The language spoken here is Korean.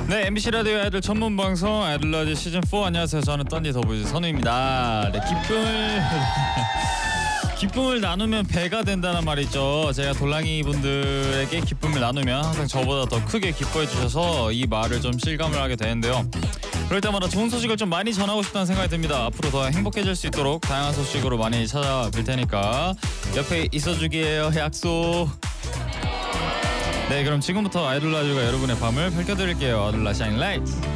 네, MBC 라디오 아이돌 전문 방송 아이돌 라디오 시즌 4. 안녕하세요. 저는 던디 더보이즈 선우입니다. 네, 기쁨을 나누면 배가 된다는 말 있죠. 제가 돌랑이 분들에게 기쁨을 나누면 항상 저보다 더 크게 기뻐해 주셔서 이 말을 좀 실감을 하게 되는데요. 그럴 때마다 좋은 소식을 좀 많이 전하고 싶다는 생각이 듭니다. 앞으로 더 행복해질 수 있도록 다양한 소식으로 많이 찾아뵐 테니까 옆에 있어주기예요. 약속. 네, 그럼 지금부터 아이돌 라디오가 여러분의 밤을 밝혀드릴게요. 아이돌 라 샤인 라이트.